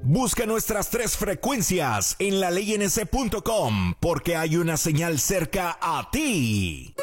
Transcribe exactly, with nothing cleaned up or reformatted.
Busca nuestras tres frecuencias en la ley n c punto com porque hay una señal cerca a ti.